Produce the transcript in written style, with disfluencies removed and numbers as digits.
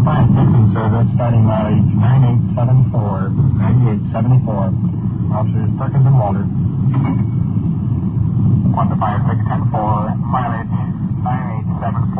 Fire fixing service starting mileage 9874. 9874. Officers Perkins and Walter. 1 to 5610 for mileage 9874.